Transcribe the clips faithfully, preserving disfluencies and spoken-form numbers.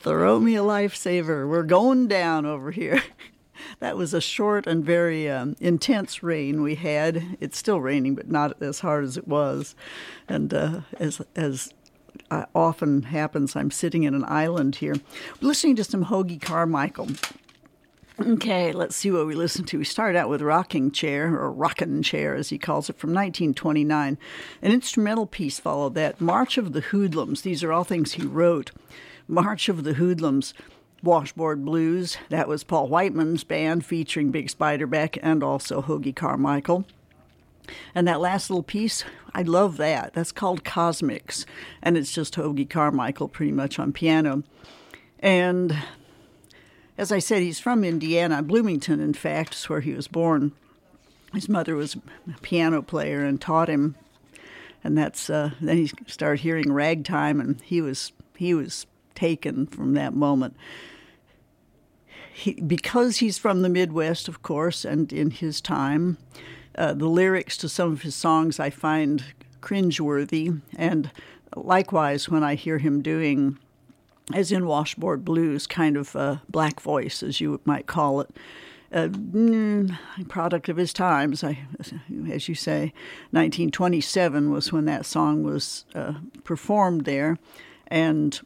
Throw me a lifesaver. We're going down over here. That was a short and very um, intense rain we had. It's still raining, but not as hard as it was. And uh, as as uh, often happens, I'm sitting in an island here, listening to some Hoagy Carmichael. Okay, let's see what we listened to. We started out with Rocking Chair, or Rockin' Chair, as he calls it, from nineteen twenty-nine. An instrumental piece followed that, March of the Hoodlums. These are all things he wrote. March of the Hoodlums, Washboard Blues. That was Paul Whiteman's band featuring Big Spiderback and also Hoagy Carmichael. And that last little piece, I love that. That's called Cosmics, and it's just Hoagy Carmichael pretty much on piano. And as I said, he's from Indiana, Bloomington, in fact, is where he was born. His mother was a piano player and taught him, and that's uh, then he started hearing ragtime, and he was he was taken from that moment. He, because he's from the Midwest, of course, and in his time, uh, the lyrics to some of his songs I find cringeworthy, and likewise when I hear him doing, as in Washboard Blues, kind of uh, black voice, as you might call it, uh, mm, product of his times. I, as you say, nineteen twenty-seven was when that song was uh, performed there, and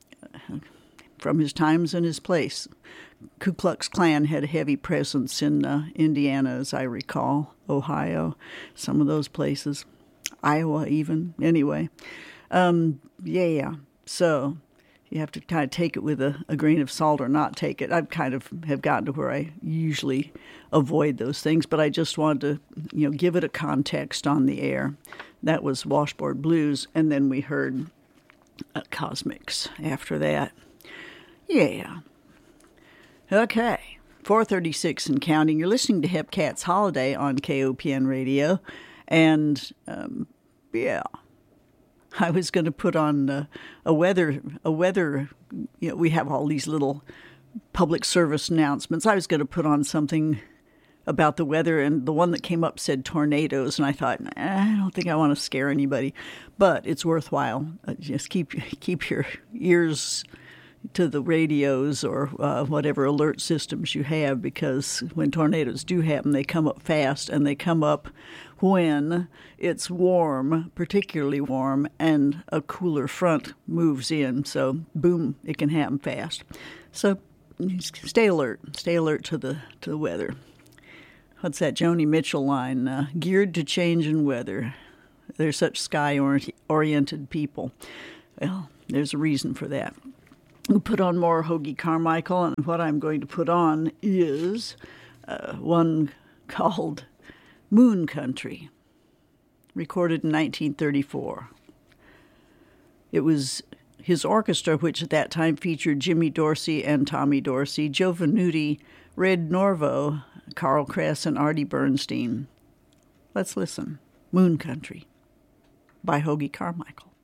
from his times and his place. Ku Klux Klan had a heavy presence in uh, Indiana, as I recall, Ohio, some of those places, Iowa even. Anyway, um, yeah, so you have to kind of take it with a, a grain of salt or not take it. I've kind of have gotten to where I usually avoid those things, but I just wanted to, you know, give it a context on the air. That was Washboard Blues, and then we heard uh, Cosmics after that. Yeah. Okay. four thirty-six and counting. You're listening to Hepcats Holiday on K O P N Radio, and um, yeah. I was going to put on uh, a weather, a weather, you know, we have all these little public service announcements. I was going to put on something about the weather, and the one that came up said tornadoes, and I thought, eh, I don't think I want to scare anybody, but it's worthwhile. Uh, just keep keep your ears to the radios or uh, whatever alert systems you have, because when tornadoes do happen, they come up fast, and they come up when it's warm, particularly warm, and a cooler front moves in. So, boom, it can happen fast. So, stay alert. Stay alert to the to the weather. What's that Joni Mitchell line? Uh, Geared to change in weather. They're such sky-oriented people. Well, there's a reason for that. We'll put on more Hoagy Carmichael, and what I'm going to put on is uh, one called Moon Country, recorded in nineteen thirty-four. It was his orchestra, which at that time featured Jimmy Dorsey and Tommy Dorsey, Joe Venuti, Red Norvo, Carl Kress, and Artie Bernstein. Let's listen. Moon Country by Hoagy Carmichael.